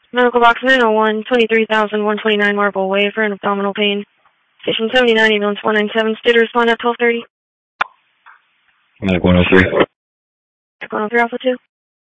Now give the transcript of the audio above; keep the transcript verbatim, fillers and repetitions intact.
Medical box nine oh one, twenty-three thousand one twenty-nine Marble Way for an abdominal pain. Station seventy-nine, ambulance one nine seven, state to respond at twelve thirty. Medical one oh three. one oh three Alpha two.